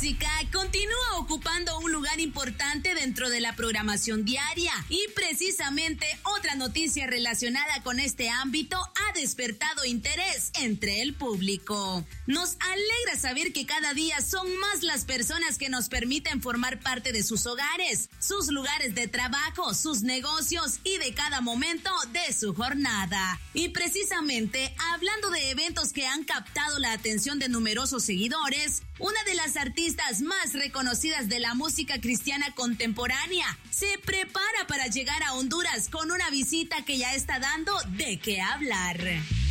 música continúa ocupando un lugar importante dentro de la programación diaria y precisamente otra noticia relacionada con este ámbito ha despertado interés entre el público. Nos alegra saber que cada día son más las personas que nos permiten formar parte de sus hogares, sus lugares de trabajo, sus negocios y de cada momento de su jornada. Y precisamente, hablando de eventos que han captado la atención de numerosos seguidores, una de las artistas más reconocidas de la música cristiana contemporánea se prepara para llegar a Honduras con una visita que ya está dando de qué hablar.